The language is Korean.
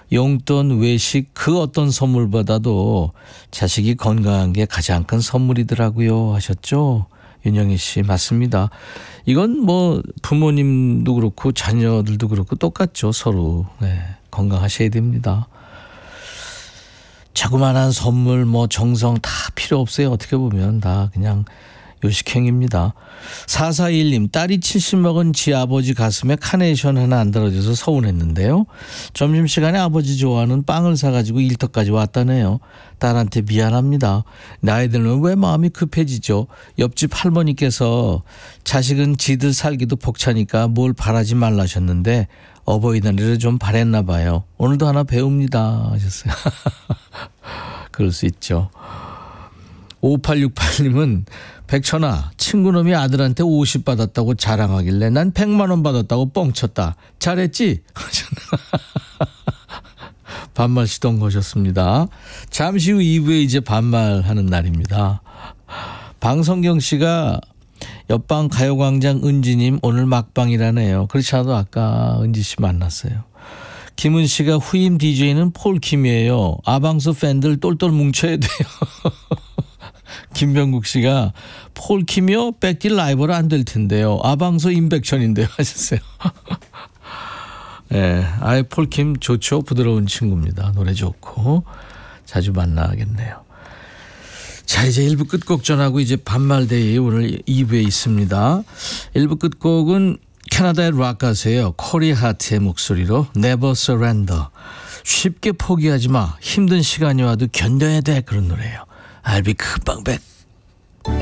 용돈, 외식 그 어떤 선물보다도 자식이 건강한 게 가장 큰 선물이더라고요 하셨죠. 윤영희 씨 맞습니다. 이건 뭐 부모님도 그렇고 자녀들도 그렇고 똑같죠. 서로 네, 건강하셔야 됩니다. 자그마한 선물 뭐 정성 다 필요 없어요. 어떻게 보면 다 그냥 요식행입니다. 4421님 딸이 70 먹은 지 아버지 가슴에 카네이션 하나 안 달아줘서 서운했는데요. 점심시간에 아버지 좋아하는 빵을 사가지고 일터까지 왔다네요. 딸한테 미안합니다. 나이 들면 왜 마음이 급해지죠. 옆집 할머니께서 자식은 지들 살기도 벅차니까 뭘 바라지 말라셨는데 어버이날에 좀 바랬나 봐요. 오늘도 하나 배웁니다 하셨어요. 그럴 수 있죠. 5868님은 백천아 친구놈이 아들한테 50 받았다고 자랑하길래 난 100만 원 받았다고 뻥쳤다. 잘했지? 반말 시동 거셨습니다. 잠시 후 2부에 이제 반말하는 날입니다. 방성경 씨가 옆방 가요광장 은지님 오늘 막방이라네요. 그렇지 않아도 아까 은지 씨 만났어요. 김은 씨가 후임 DJ는 폴킴이에요. 아방스 팬들 똘똘 뭉쳐야 돼요. 김병국 씨가 폴킴이요? 백딜 라이벌 안 될 텐데요. 아방스 임백천인데요 하셨어요. 네, 아예 폴킴 좋죠. 부드러운 친구입니다. 노래 좋고 자주 만나겠네요. 자 이제 1부 끝곡 전하고 이제 반말데이 오늘 2부에 있습니다. 1부 끝곡은 캐나다의 락 가수예요. 코리 하트의 목소리로 Never Surrender. 쉽게 포기하지 마. 힘든 시간이 와도 견뎌야 돼. 그런 노래예요. I'll be 금방 back.